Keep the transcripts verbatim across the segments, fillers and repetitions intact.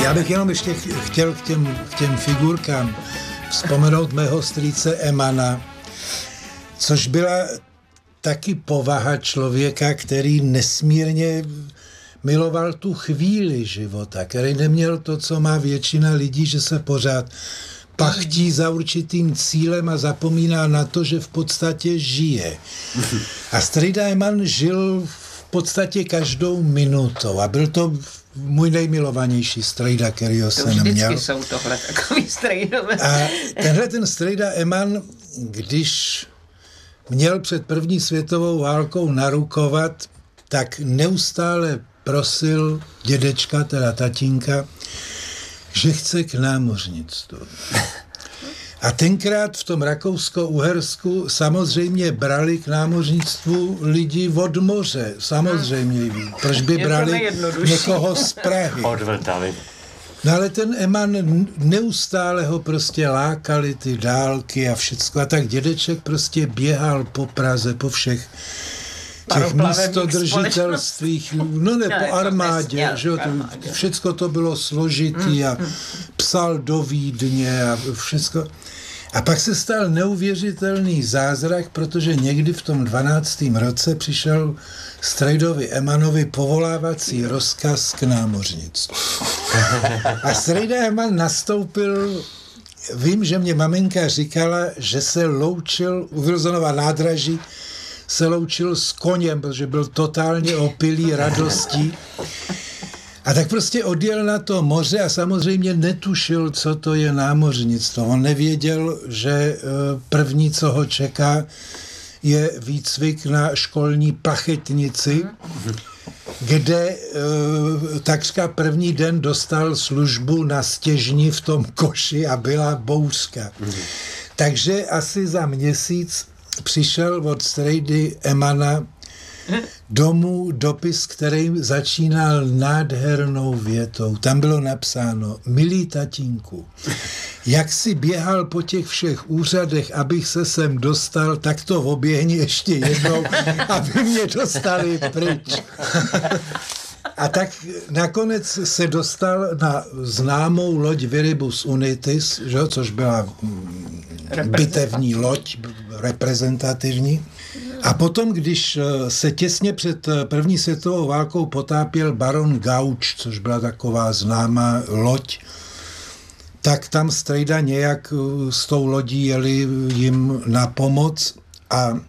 Já bych jenom ještě chtěl k těm, k těm figurkám vzpomenout mého strýce Emana, což byla taky povaha člověka, který nesmírně miloval tu chvíli života, který neměl to, co má většina lidí, že se pořád pachtí za určitým cílem a zapomíná na to, že v podstatě žije. A strejda Eman žil v podstatě každou minutou a byl to můj nejmilovanější strejda, kterýho jsem měl. Vždycky jsou tohle takový strejdové. A tenhle ten strejda Eman, když měl před první světovou válkou narukovat, tak neustále prosil dědečka, teda tatínka, že chce k námořnictvu. A tenkrát v tom Rakousko-Uhersku samozřejmě brali k námořnictvu lidi od moře. Samozřejmě. Proč by brali někoho z Prahy? Odvrtali. No ale ten Eman neustále ho prostě lákali ty dálky a všecko. A tak dědeček prostě běhal po Praze, po všech těch místodržitelstvích, no ne, po armádě, že jo, to, všecko to bylo složitý a psal do Vídně a všecko. A pak se stal neuvěřitelný zázrak, protože někdy v tom dvanáctém roce přišel strejdovi Emanovi povolávací rozkaz k námořnictvu. A strejda Eman nastoupil, vím, že mě maminka říkala, že se loučil u Wilsonova nádraží, se loučil s koněm, protože byl totálně opilý radostí. A tak prostě odjel na to moře a samozřejmě netušil, co to je námořnictvo. On nevěděl, že první, co ho čeká, je výcvik na školní plachetnici, kde takřka první den dostal službu na stěžni v tom koši a byla bouřka. Takže asi za měsíc přišel od strejdy Emana domů dopis, který začínal nádhernou větou. Tam bylo napsáno: milý tatínku, jak si běhal po těch všech úřadech, abych se sem dostal, tak to oběhni ještě jednou, aby mě dostali pryč. A tak nakonec se dostal na známou loď Viribus Unitis, že, což byla bitevní loď, reprezentativní. A potom, když se těsně před první světovou válkou potápěl baron Gauč, což byla taková známá loď, tak tam strejda nějak s tou lodí jeli jim na pomoc a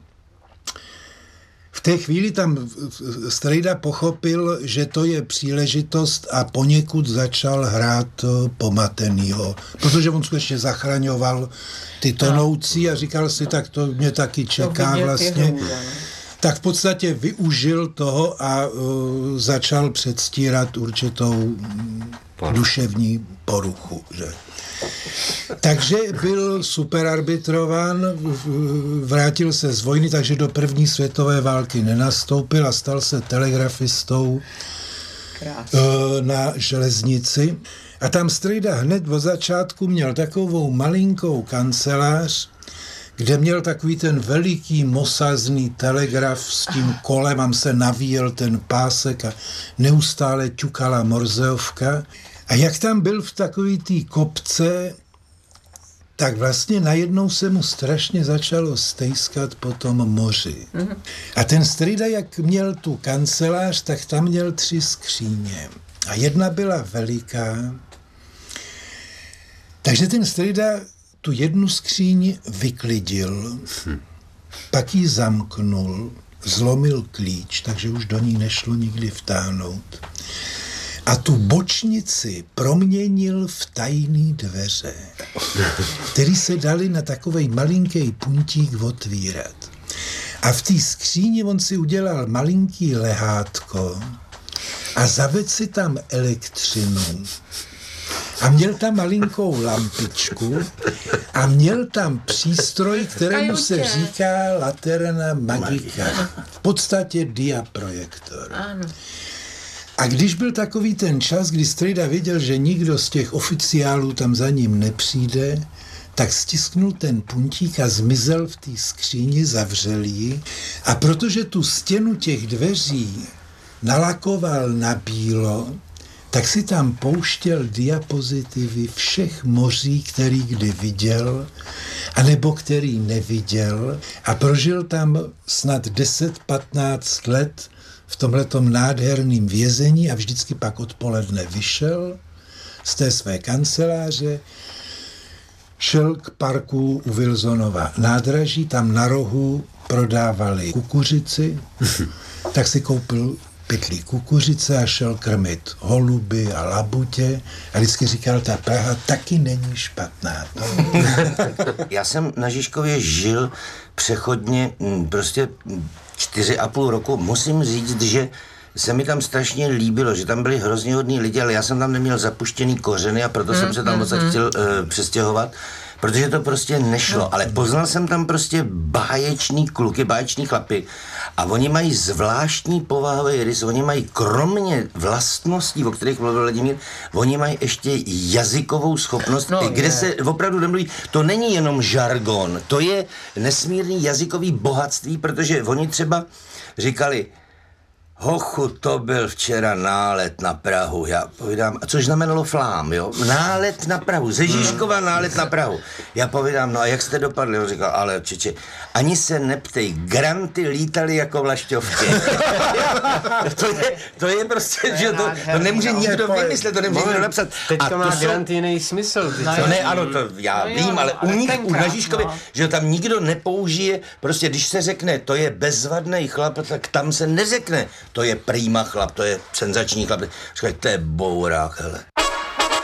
v té chvíli tam strejda pochopil, že to je příležitost a poněkud začal hrát pomatenýho, protože on skutečně zachraňoval ty tonoucí a říkal si, tak to mě taky čeká vlastně. Tak v podstatě využil toho a uh, začal předstírat určitou duševní poruchu. Že? Takže byl superarbitrován, vrátil se z vojny, takže do první světové války nenastoupil a stal se telegrafistou Krásný. na železnici. A tam strejda hned od začátku měl takovou malinkou kancelář, kde měl takový ten veliký mosazný telegraf s tím kolem, tam se navíjel ten pásek a neustále ťukala morzeovka. A jak tam byl v takový té kopce, tak vlastně najednou se mu strašně začalo stejskat po tom moři. Mm-hmm. A ten strejda, jak měl tu kancelář, tak tam měl tři skříně. A jedna byla veliká. Takže ten strejda tu jednu skříň vyklidil, hm. pak ji zamknul, zlomil klíč, takže už do ní nešlo nikdy vtáhnout. A tu bočnici proměnil v tajný dveře, který se dali na takovej malinký puntík otvírat. A v té skříni on si udělal malinký lehátko a zavedl si tam elektřinu. A měl tam malinkou lampičku a měl tam přístroj, kterému se říká laterna magica. V podstatě diaprojektor. A když byl takový ten čas, kdy strejda věděl, že nikdo z těch oficiálů tam za ním nepřijde, tak stisknul ten puntík a zmizel v té skříni, zavřel ji. A protože tu stěnu těch dveří nalakoval na bílo, tak si tam pouštěl diapozitivy všech moří, který kdy viděl, anebo který neviděl a prožil tam snad deset patnáct let v tomhletom nádherném vězení a vždycky pak odpoledne vyšel z té své kanceláře, šel k parku u Wilsonova nádraží, tam na rohu prodávali kukuřici, tak si koupil pytlí kukuřice a šel krmit holuby a labutě a vždycky říkal, ta Praha taky není špatná. Já jsem na Žižkově žil přechodně prostě čtyři a půl roku. Musím říct, že se mi tam strašně líbilo, že tam byli hrozně hodní lidi, ale já jsem tam neměl zapuštěný kořeny a proto mm, jsem se tam moc mm, chtěl uh, přestěhovat, protože to prostě nešlo, no. Ale poznal jsem tam prostě báječný kluky, báječný chlapy a oni mají zvláštní povahový rys, oni mají kromě vlastností, o kterých mluvil Vladimír, oni mají ještě jazykovou schopnost, no, kde je. se opravdu nemluví, to není jenom žargon, to je nesmírný jazykový bohatství, protože oni třeba říkali, hochu, to byl včera nálet na Prahu, já povídám, což znamenalo flám, jo, nálet na Prahu, ze Žižkova nálet na Prahu. Já povídám, no a jak jste dopadli? On říkal, ale čiči, ani se neptej, granty lítali jako vlašťovky. to, je, to je prostě, to že to, to nemůže nikdo vymyslet, to nemůže nikdo napsat. Teď to má jsou... grant jiný smysl. No, no ne, ano, to já no, vím, jo, ale u nich, u na Žižkově, no. Že tam nikdo nepoužije, prostě když se řekne, to je bezvadný chlap, tak tam se neřekne, to je prýma chlap, to je senzační chlap. Říkají, to je bourák, hele.